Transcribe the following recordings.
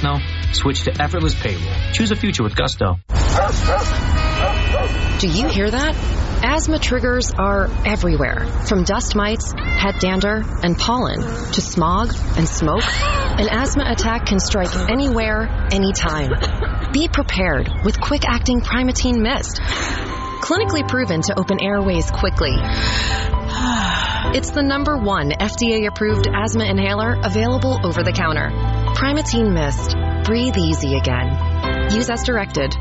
personnel? Switch to effortless payroll. Choose a future with Gusto. Do you hear that? Asthma triggers are everywhere, from dust mites, head dander, and pollen, to smog and smoke. An asthma attack can strike anywhere, anytime. Be prepared with quick-acting Primatene Mist. Clinically proven to open airways quickly. It's the #1 FDA-approved asthma inhaler available over the counter. Primatene Mist. Breathe easy again. Use as directed.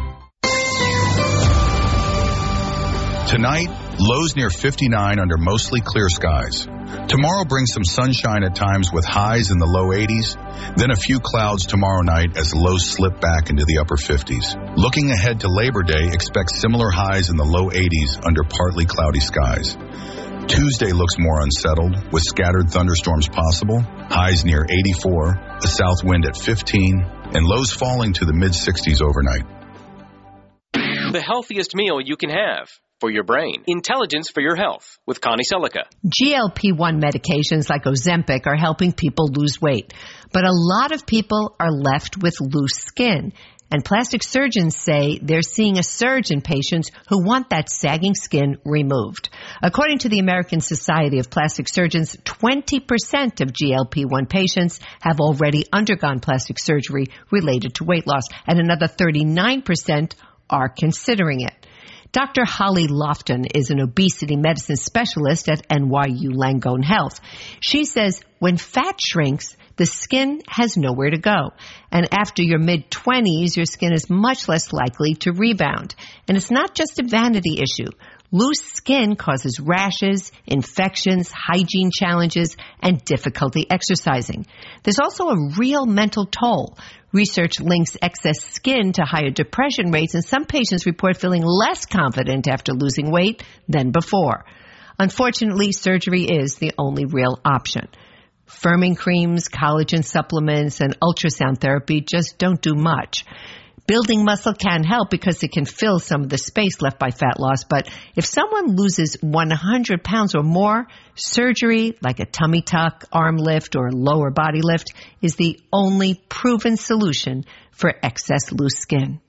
Tonight, lows near 59 under mostly clear skies. Tomorrow brings some sunshine at times with highs in the low 80s. Then a few clouds tomorrow night as lows slip back into the upper 50s. Looking ahead to Labor Day, expect similar highs in the low 80s under partly cloudy skies. Tuesday looks more unsettled with scattered thunderstorms possible. Highs near 84, a south wind at 15, and lows falling to the mid-60s overnight. The healthiest meal you can have. For your brain. Intelligence for your health with Connie Selica. GLP-1 medications like Ozempic are helping people lose weight. But a lot of people are left with loose skin. And plastic surgeons say they're seeing a surge in patients who want that sagging skin removed. According to the American Society of Plastic Surgeons, 20% of GLP-1 patients have already undergone plastic surgery related to weight loss, and another 39% are considering it. Dr. Holly Lofton is an obesity medicine specialist at NYU Langone Health. She says when fat shrinks, the skin has nowhere to go. And after your mid-20s, your skin is much less likely to rebound. And it's not just a vanity issue. Loose skin causes rashes, infections, hygiene challenges, and difficulty exercising. There's also a real mental toll. Research links excess skin to higher depression rates, and some patients report feeling less confident after losing weight than before. Unfortunately, surgery is the only real option. Firming creams, collagen supplements, and ultrasound therapy just don't do much. Building muscle can help because it can fill some of the space left by fat loss, but if someone loses 100 pounds or more, surgery, like a tummy tuck, arm lift, or lower body lift, is the only proven solution for excess loose skin.